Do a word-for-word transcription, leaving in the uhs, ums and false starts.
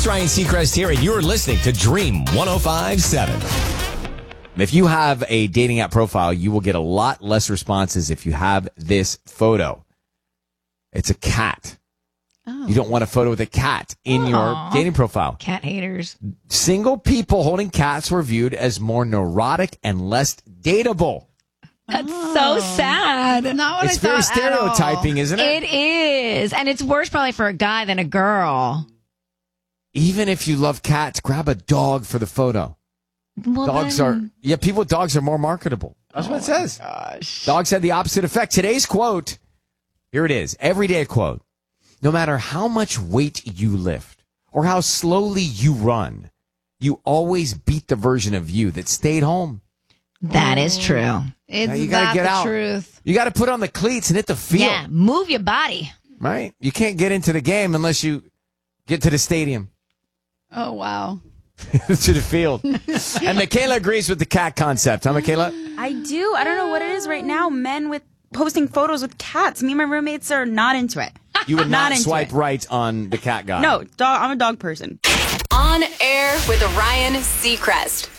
Ryan Seacrest here, and you're listening to Dream one oh five point seven. If you have a dating app profile, you will get a lot less responses if you have this photo. It's a cat. Oh. You don't want a photo with a cat in Aww. your dating profile. Cat haters. Single people holding cats were viewed as more neurotic and less dateable. That's oh. so sad. Not what it's I very thought stereotyping, isn't it? It is. And it's worse probably for a guy than a girl. Even if you love cats, grab a dog for the photo. Well, dogs then... are, yeah, people with dogs are more marketable. That's oh what it says. Gosh. Dogs had the opposite effect. Today's quote, here it is, everyday quote. No matter how much weight you lift or how slowly you run, you always beat the version of you that stayed home. That is true. It's you gotta not get the out. truth. You got to put on the cleats and hit the field. Yeah, move your body. Right? You can't get into the game unless you get to the stadium. Oh, wow. To the field. And Michaela agrees with the cat concept. Huh, Michaela? I do. I don't know what it is right now. Men with posting photos with cats. Me and my roommates are not into it. You would not, not swipe it. right on the cat guy. No, dog. I'm a dog person. On air with Ryan Seacrest.